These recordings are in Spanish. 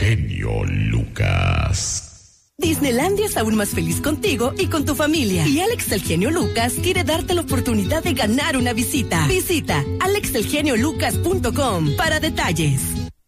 genio Lucas. Disneylandia es aún más feliz contigo y con tu familia. Y Alex el genio Lucas quiere darte la oportunidad de ganar una visita. Visita alexelgeniolucas.com para detalles.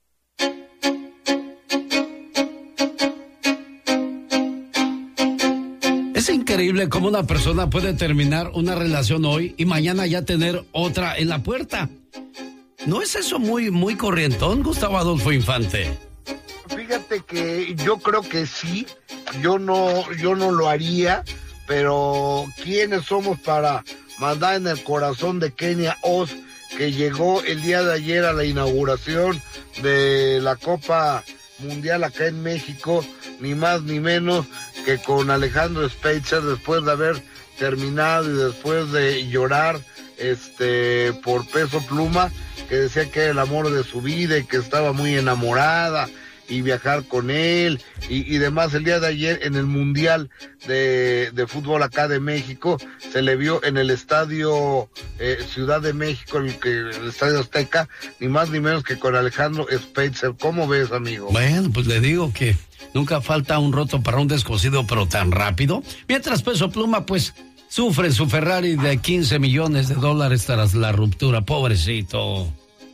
Es increíble cómo una persona puede terminar una relación hoy y mañana ya tener otra en la puerta. ¿No es eso muy corrientón, Gustavo Adolfo Infante? Fíjate que yo creo que sí, yo no lo haría, pero ¿quiénes somos para mandar en el corazón de Kenia Oz, que llegó el día de ayer a la inauguración de la Copa Mundial acá en México, ni más ni menos que con Alejandro Spitzer, después de haber terminado y después de llorar por Peso Pluma, que decía que era el amor de su vida y que estaba muy enamorada, y viajar con él y demás? El día de ayer en el Mundial de Fútbol acá de México se le vio en el estadio Ciudad de México, el estadio Azteca, ni más ni menos que con Alejandro Spitzer. ¿Cómo ves, amigo? Bueno, pues le digo que nunca falta un roto para un descosido, pero tan rápido. Mientras Peso Pluma, pues, sufre su Ferrari de $15 millones tras la ruptura, pobrecito.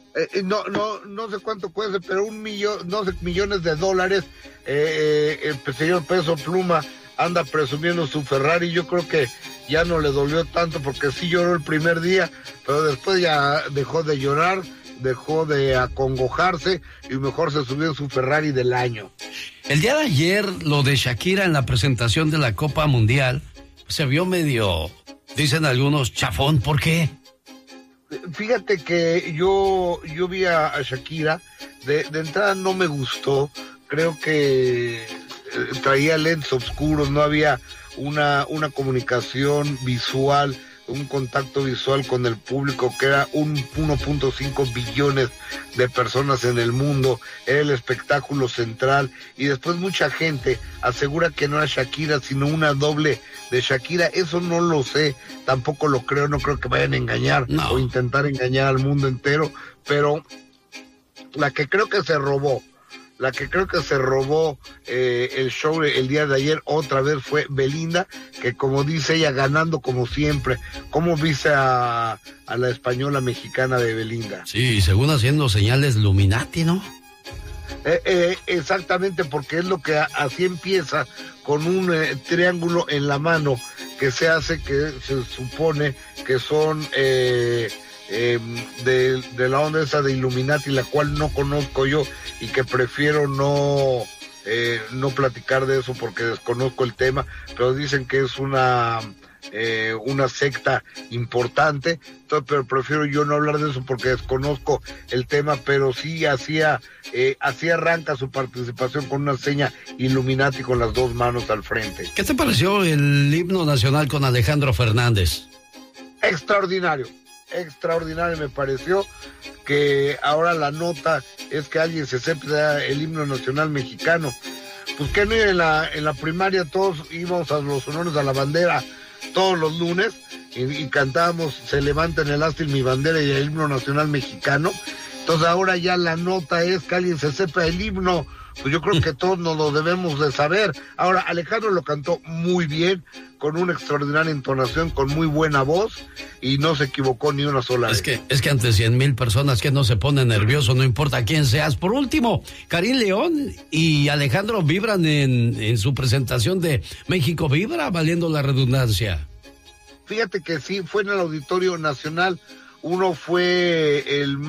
No sé cuánto cuesta, pero millones de dólares. El señor Peso Pluma anda presumiendo su Ferrari. Yo creo que ya no le dolió tanto, porque sí lloró el primer día, pero después ya dejó de llorar, dejó de acongojarse y mejor se subió en su Ferrari del año. El día de ayer, lo de Shakira en la presentación de la Copa Mundial se vio medio, dicen algunos, chafón. ¿Por qué? Fíjate que yo vi a Shakira, de entrada no me gustó. Creo que traía lentes oscuros, no había una comunicación visual, un contacto visual con el público, que era 1.5 billones de personas en el mundo. Era el espectáculo central, y después mucha gente asegura que no era Shakira, sino una doble de Shakira. Eso no lo sé, tampoco lo creo, no creo que vayan a engañar o intentar engañar al mundo entero, pero la que creo que se robó el show el día de ayer otra vez fue Belinda, que como dice ella, ganando como siempre. ¿Cómo viste a la española mexicana de Belinda? Sí, según haciendo señales Illuminati, ¿no? Exactamente, porque es lo que así empieza, con un triángulo en la mano que se hace, que se supone que son de la onda esa de Illuminati, la cual no conozco yo y que prefiero no platicar de eso porque desconozco el tema, pero dicen que es una secta importante, entonces, pero prefiero yo no hablar de eso porque desconozco el tema, pero sí así arranca su participación con una seña Illuminati con las dos manos al frente. ¿Qué te pareció el himno nacional con Alejandro Fernández? Extraordinario me pareció. Que ahora la nota es que alguien se sepa el himno nacional mexicano. Pues que no, en la primaria todos íbamos a los honores a la bandera todos los lunes y cantábamos Se levanta en el ástil mi bandera y el himno nacional mexicano. Entonces ahora ya la nota es que alguien se sepa el himno. Pues yo creo que todos nos lo debemos de saber. Ahora, Alejandro lo cantó muy bien, con una extraordinaria entonación, con muy buena voz, y no se equivocó ni una sola vez. Es que ante 100,000 personas, que no se pone nervioso, no importa quién seas. Por último, Karim León y Alejandro vibran en su presentación de México Vibra, valiendo la redundancia. Fíjate que sí, fue en el Auditorio Nacional. Uno fue el